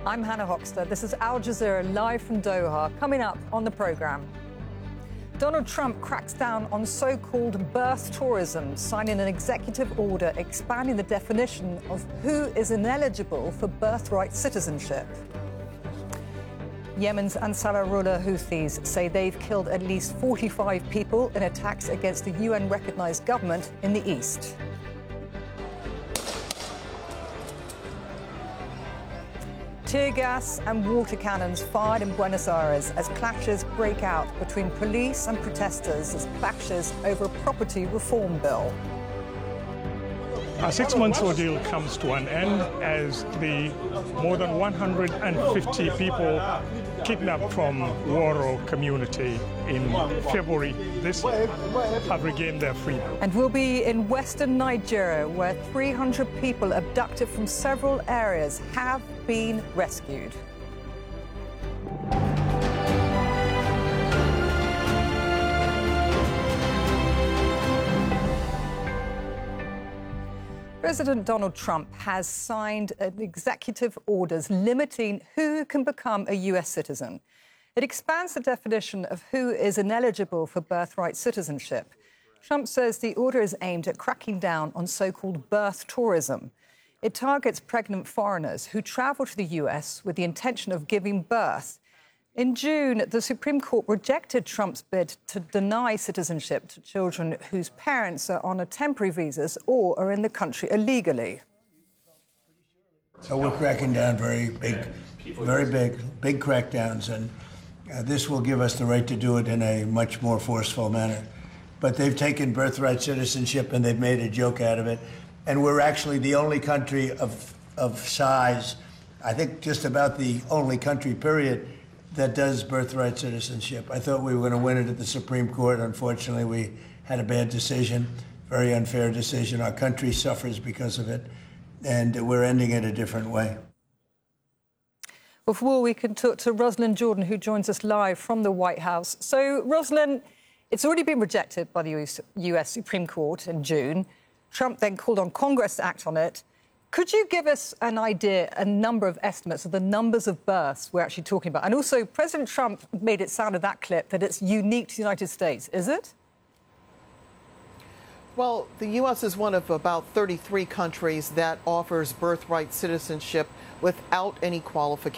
I'm Hannah Hoxter. This is Al Jazeera live from Doha. Coming up on the programme, Donald Trump cracks down on so-called birth tourism, signing an executive order expanding the definition of who is ineligible for birthright citizenship. Yemen's Ansarullah Houthis say they've killed at least 45 people in attacks against the UN-recognised government in the east. Tear gas and water cannons fired in Buenos Aires as clashes break out between police and protesters as clashes over a property reform bill. Our 6 months ordeal comes to an end as the more than 150 people kidnapped from Woro community in February this year have regained their freedom. And we'll be in western Nigeria, where 300 people abducted from several areas have been rescued. President Donald Trump has signed executive orders limiting who can become a U.S. citizen. It expands the definition of who is ineligible for birthright citizenship. Trump says the order is aimed at cracking down on so-called birth tourism. It targets pregnant foreigners who travel to the U.S. with the intention of giving birth. In June, the Supreme Court rejected Trump's bid to deny citizenship to children whose parents are on temporary visas or are in the country illegally. So we're cracking down very big crackdowns, and this will give us the right to do it in a much more forceful manner. But they've taken birthright citizenship and they've made a joke out of it. And we're actually the only country of size, I think just about the only country, period, that does birthright citizenship. I thought we were going to win it at the Supreme Court. Unfortunately, we had a bad decision, very unfair decision. Our country suffers because of it, and we're ending it a different way. Before we can talk to Rosalynn Jordan, who joins us live from the White House. So, Rosalynn, it's already been rejected by the US Supreme Court in June. Trump then called on Congress to act on it. Could you give us an idea, a number of estimates of the numbers of births we're actually talking about? And also, President Trump made it sound in that clip that it's unique to the United States. Is it? Well, the U.S. is one of about 33 countries that offers birthright citizenship without any qualifications.